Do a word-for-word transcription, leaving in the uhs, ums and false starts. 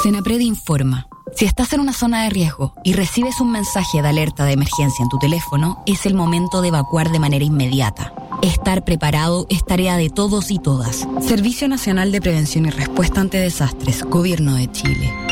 Senapred informa. Si estás en una zona de riesgo y recibes un mensaje de alerta de emergencia en tu teléfono, es el momento de evacuar de manera inmediata. Estar preparado es tarea de todos y todas. Servicio Nacional de Prevención y Respuesta ante Desastres, Gobierno de Chile.